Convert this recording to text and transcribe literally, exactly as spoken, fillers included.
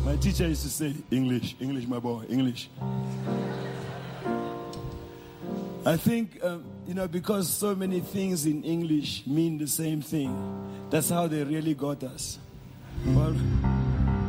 My teacher used to say, English, English, my boy, English. I think, um, you know, because so many things in English mean the same thing, that's how they really got us. Well,